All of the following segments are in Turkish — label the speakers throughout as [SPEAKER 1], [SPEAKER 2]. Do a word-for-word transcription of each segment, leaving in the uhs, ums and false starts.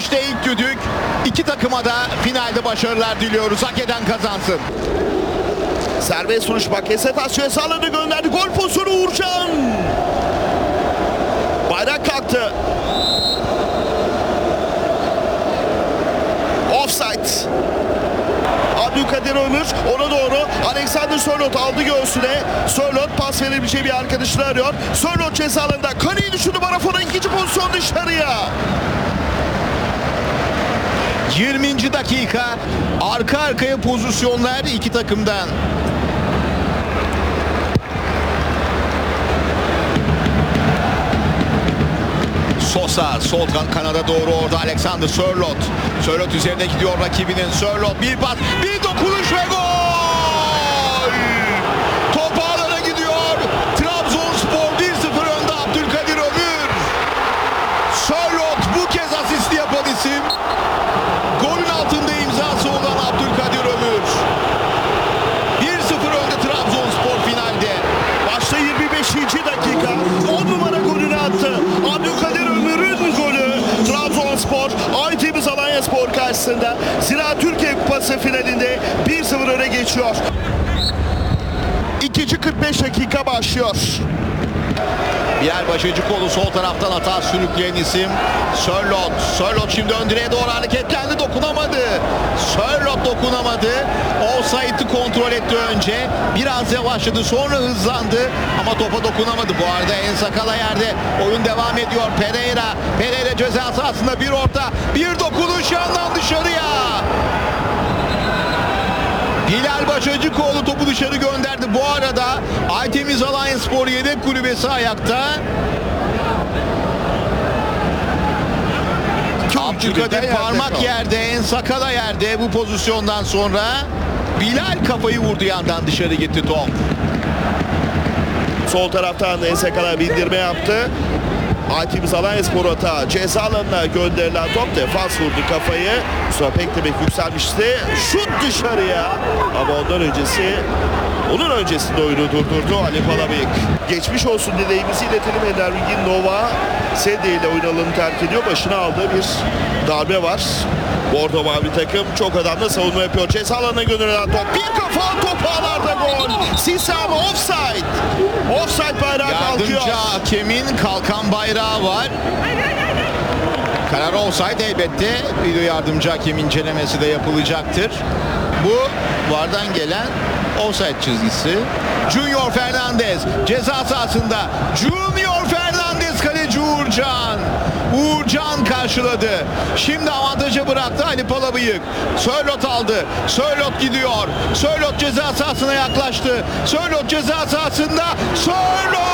[SPEAKER 1] İşte ilk düdük. İki takıma da finalde başarılar diliyoruz. Hak eden kazansın.
[SPEAKER 2] Serbest vuruş Bakasetas ceza alanına gönderdi. Gol pozisyonu Uğurcan. Bayrak kalktı. Offside. Abdülkadir Ömür ona doğru. Alexander Sörloth aldı göğsüne. Sörloth pas verebileceği bir arkadaşını arıyor. Sörloth ceza alanında. Kaleyi düşündü Marafona. İkinci pozisyon dışarıya.
[SPEAKER 1] yirminci dakika. Arka arkaya pozisyonlar iki takımdan. Sosa sol kan kanada doğru orada Alexander Sörloth. Sörloth üzerine gidiyor rakibinin. Sörloth bir pas, bir dokunuş ve gol! Top ağlara gidiyor. Trabzonspor bir sıfır önde Abdülkadir Ömür. Sörloth bu kez asisti yapan isim. Golün altında imzası olan Abdülkadir Ömür. bir sıfır önde Trabzonspor finalde.
[SPEAKER 2] Başta yirmi beşinci dakika on numara golünü attı. Abdülkadir Ömür'ün golü. Trabzonspor Aytemiz Alanyaspor karşısında Zira Türkiye Kupası finalinde bir sıfır öne geçiyor. İkinci kırk beş dakika başlıyor.
[SPEAKER 1] Bilal Başacıkoğlu sol taraftan hata sürükleyen isim Sörloth. Sörloth şimdi ön direğe doğru hareketlendi, dokunamadı. Sörloth dokunamadı. Offside'ı kontrol etti önce. Biraz yavaşladı, sonra hızlandı ama topa dokunamadı. Bu arada En Sakala yerde. Oyun devam ediyor. Pereira. Pereira ceza sahasında bir orta, bir dokunuş yandan dışarıya. Bilal Başacıkoğlu topu dışarı gönderdi. Bu arada Aytemiz Alanyaspor yedek kulübesi ayakta. Abdülkadir parmak yerde, En Sakala yerde bu pozisyondan sonra. Bilal kafayı vurdu, yandan dışarı gitti top.
[SPEAKER 2] Sol taraftan En Sakala bindirme yaptı. Aytemiz Alanyaspor hata. Ceza alanına gönderilen top, defans vurdu kafayı. Sonra pek demek yükselmişti. Şut dışarıya. Ama ondan öncesi, onun öncesinde oyunu durdurdu Ali Palabıyık. Geçmiş olsun dileğimizi iletelim. Ender Bilgin Nova Sede ile oyun alanını terk ediyor. Başına aldığı bir darbe var. Bordo mavi takım çok adamla savunma yapıyor. Ceza alanına gönderilen top. Bir kafa, top ağlarda gol. Sisam offside. Offside bayrağı kalkıyor.
[SPEAKER 1] Yardımcı hakemin kalkan bayrağı var. Karar offside elbette. Video yardımcı hakem incelemesi de yapılacaktır. Bu vardan gelen offside çizgisi. Junior Fernandez ceza sahasında. Junior Fernandez, kaleci Uğurcan. Uğurcan karşıladı. Şimdi avantaja bıraktı Ali Palabıyık. Sörloth aldı. Sörloth gidiyor. Sörloth ceza sahasına yaklaştı. Sörloth ceza sahasında. Sörloth!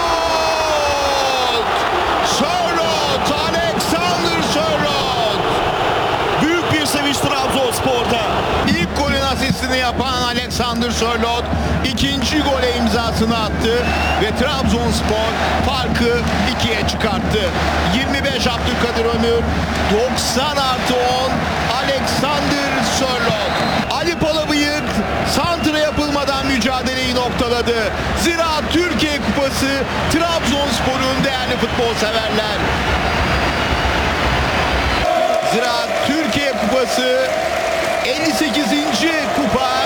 [SPEAKER 1] Sörloth! Alexander Sörloth!
[SPEAKER 2] Büyük bir sevinç Trabzonspor'da.
[SPEAKER 1] İlk golün asistini yapan Alexander Sörloth ikinci gole imzasını attı ve Trabzonspor farkı ikiye çıkarttı. yirmi beş Abdülkadir Ömür, doksan artı on Alexander Sörloth. Ali Palabıyık santra yapılmadan mücadeleyi noktaladı. Zira Türkiye Kupası Trabzonspor'un değerli futbol severler. Zira Türkiye Kupası elli sekizinci kupa